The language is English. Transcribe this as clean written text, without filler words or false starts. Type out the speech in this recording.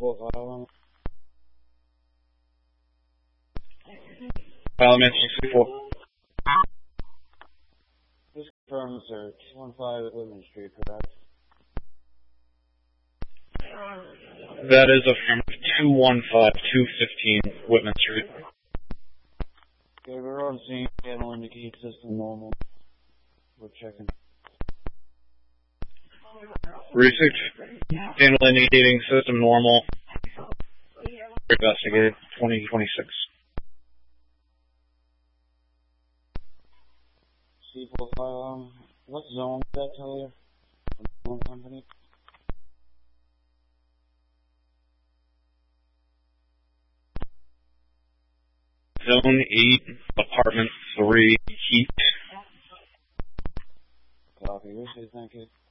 C4 Element 64. Just confirm, sir. 215 at Whitman Street, correct? That is affirmative. 215, 215 Whitman Street. Okay, we're on scene. Channel indicate system normal. We're checking. Research. Channel indicating system normal. Investigated. 2026. C4 what zone did that tell you? From the company? Zone 8, apartment 3, heat. Copy. Thank you.